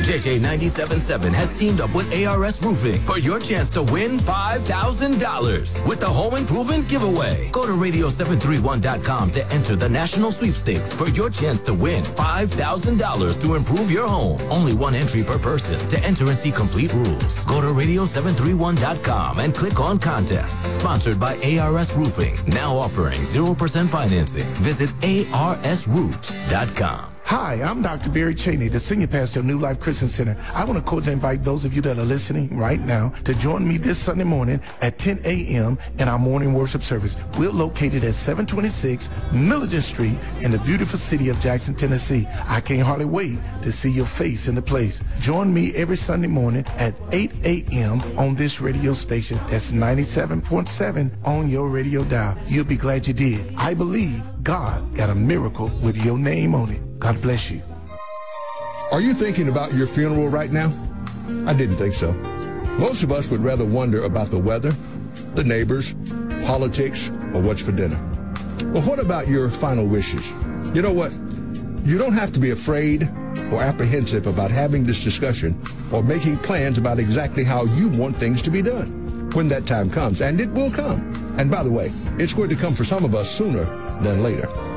JJ 97.7 has teamed up with ARS Roofing for your chance to win $5,000 with the Home Improvement Giveaway. Go to radio731.com to enter the national sweepstakes for your chance to win $5,000 to improve your home. Only one entry per person. To enter and see complete rules, go to radio731.com and click on contest. Sponsored by ARS Roofing. Now offering 0% financing. Visit arsroofs.com. Hi, I'm Dr. Barry Cheney, the Senior Pastor of New Life Christian Center. I want to cordially invite those of you that are listening right now to join me this Sunday morning at 10 a.m. in our morning worship service. We're located at 726 Milligan Street in the beautiful city of Jackson, Tennessee. I can't hardly wait to see your face in the place. Join me every Sunday morning at 8 a.m. on this radio station. That's 97.7 on your radio dial. You'll be glad you did. I believe God got a miracle with your name on it. God bless you. Are you thinking about your funeral right now? I didn't think so. Most of us would rather wonder about the weather, the neighbors, politics, or what's for dinner. But what about your final wishes? You know what? You don't have to be afraid or apprehensive about having this discussion or making plans about exactly how you want things to be done when that time comes, and it will come. And by the way, it's going to come for some of us sooner than later.